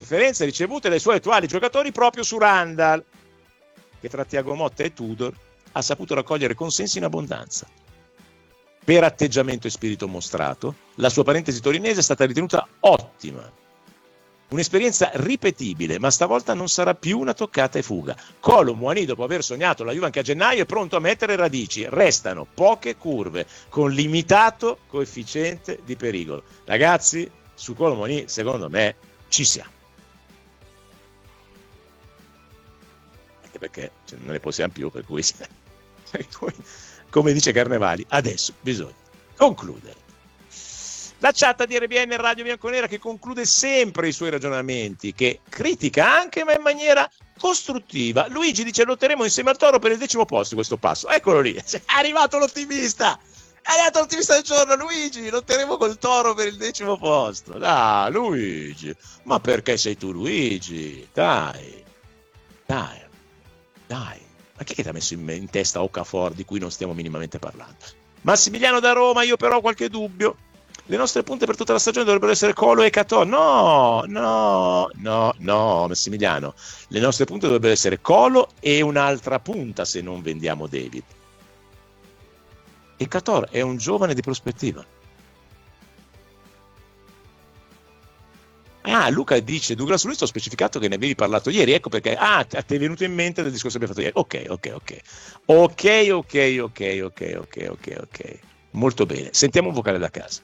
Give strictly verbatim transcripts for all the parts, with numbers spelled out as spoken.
preferenze ricevute dai suoi attuali giocatori proprio su Randall, che tra Thiago Motta e Tudor ha saputo raccogliere consensi in abbondanza. Per atteggiamento e spirito mostrato, la sua parentesi torinese è stata ritenuta ottima. Un'esperienza ripetibile, ma stavolta non sarà più una toccata e fuga. Kolo Muani, dopo aver sognato la Juve anche a gennaio, è pronto a mettere radici. Restano poche curve, con limitato coefficiente di pericolo. Ragazzi, su Kolo Muani, secondo me, ci siamo. Anche perché cioè, non ne possiamo più, per cui, come dice Carnevali, adesso bisogna concludere. La chat di R B N Radio Bianconera, che conclude sempre i suoi ragionamenti, che critica anche ma in maniera costruttiva. Luigi dice: lotteremo insieme al Toro per il decimo posto questo passo. Eccolo lì, è arrivato l'ottimista, è arrivato l'ottimista del giorno. Luigi, lotteremo col Toro per il decimo posto. Dai Luigi, ma perché sei tu Luigi? Dai, dai, dai. Ma chi è che ti ha messo in, in testa Okafor, di cui non stiamo minimamente parlando? Massimiliano da Roma, io però ho qualche dubbio. Le nostre punte per tutta la stagione dovrebbero essere Colo e Catò. No, no, no, no, Massimiliano. Le nostre punte dovrebbero essere Colo e un'altra punta se non vendiamo David. E Catò è un giovane di prospettiva. Ah, Luca dice: Douglas Luiz, ho specificato che ne avevi parlato ieri. Ecco perché. Ah, ti è venuto in mente del discorso che abbiamo fatto ieri. Ok, ok, ok. Ok, ok, ok, ok, ok, ok, ok. Molto bene. Sentiamo un vocale da casa.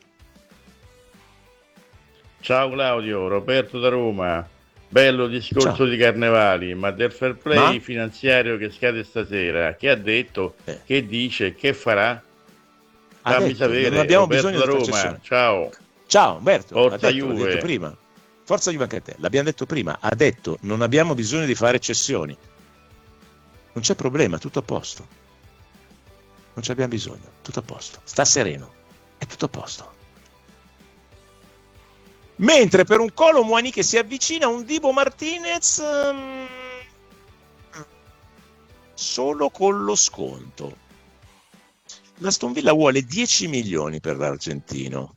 Ciao Claudio, Roberto da Roma. Bello discorso Ciao. di Carnevali, ma del fair play Ma? finanziario che scade stasera, che ha detto, Eh. che dice, che farà? Ha Fammi detto, sapere, non abbiamo Roberto bisogno da di Roma. concessioni. Ciao. Ciao Umberto, Forza ha detto, Juve. l'ho detto prima. Forza Juve anche a te, l'abbiamo detto prima, ha detto non abbiamo bisogno di fare cessioni. Non c'è problema, tutto a posto. Non ci abbiamo bisogno, tutto a posto. Sta sereno, è tutto a posto. Mentre per un Kolo Muani che si avvicina, un Dibu Martinez um, solo con lo sconto. L'Aston Villa vuole dieci milioni per l'argentino.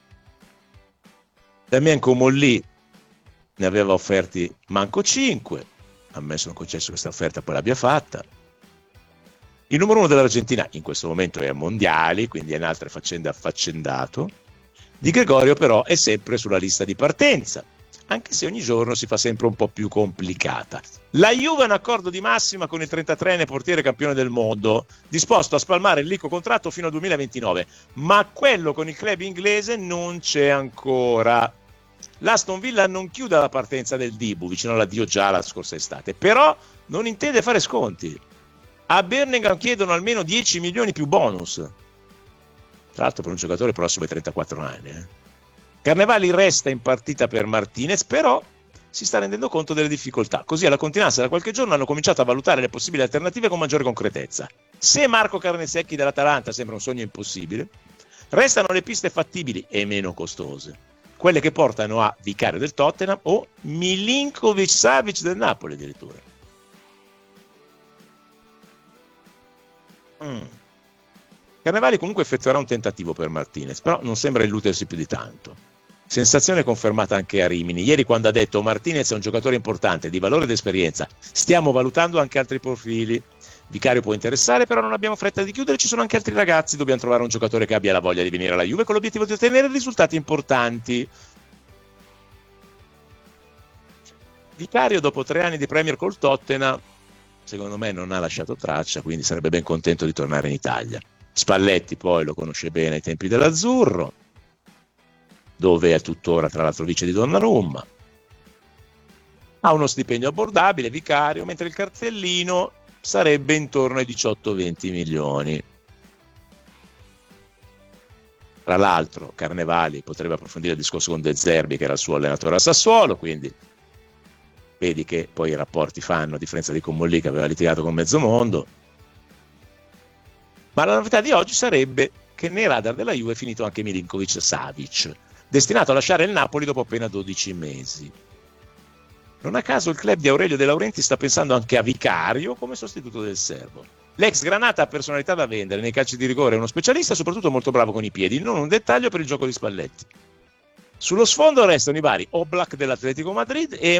Damien Comolli ne aveva offerti manco cinque. A me sono concesso questa offerta, poi l'abbia fatta. Il numero uno dell'Argentina in questo momento è a mondiali, quindi è in altre faccende affaccendato. Di Gregorio però è sempre sulla lista di partenza, anche se ogni giorno si fa sempre un po' più complicata. La Juve ha un accordo di massima con il trentatreenne portiere campione del mondo, disposto a spalmare il ricco contratto fino al duemilaventinove, ma quello con il club inglese non c'è ancora. L'Aston Villa non chiude la partenza del Dibu, vicino all'addio già la scorsa estate, però non intende fare sconti. A Birmingham chiedono almeno dieci milioni più bonus. Tra l'altro per un giocatore prossimo ai trentaquattro anni. Eh. Carnevali resta in partita per Martinez, però si sta rendendo conto delle difficoltà. Così alla continuanza da qualche giorno hanno cominciato a valutare le possibili alternative con maggiore concretezza. Se Marco Carnesecchi dell'Atalanta sembra un sogno impossibile, restano le piste fattibili e meno costose, quelle che portano a Vicario del Tottenham o Milinkovic-Savic del Napoli addirittura. Mm. Carnevali comunque effettuerà un tentativo per Martinez, però non sembra illudersi più di tanto. Sensazione confermata anche a Rimini. Ieri quando ha detto Martinez è un giocatore importante, di valore ed esperienza, stiamo valutando anche altri profili. Vicario può interessare, però non abbiamo fretta di chiudere, ci sono anche altri ragazzi, dobbiamo trovare un giocatore che abbia la voglia di venire alla Juve con l'obiettivo di ottenere risultati importanti. Vicario dopo tre anni di Premier col Tottenham, secondo me non ha lasciato traccia, quindi sarebbe ben contento di tornare in Italia. Spalletti poi lo conosce bene ai tempi dell'Azzurro, dove è tuttora tra l'altro vice di Donnarumma. Ha uno stipendio abbordabile, Vicario, mentre il cartellino sarebbe intorno ai diciotto venti milioni. Tra l'altro Carnevali potrebbe approfondire il discorso con De Zerbi, che era il suo allenatore a Sassuolo, quindi vedi che poi i rapporti fanno, a differenza di Comolli che aveva litigato con mezzo mondo. Ma la novità di oggi sarebbe che nei radar della Juve è finito anche Milinkovic-Savic, destinato a lasciare il Napoli dopo appena dodici mesi. Non a caso il club di Aurelio De Laurenti sta pensando anche a Vicario come sostituto del serbo. L'ex Granata ha personalità da vendere, nei calci di rigore è uno specialista, soprattutto molto bravo con i piedi, non un dettaglio per il gioco di Spalletti. Sullo sfondo restano i vari Oblak dell'Atletico Madrid e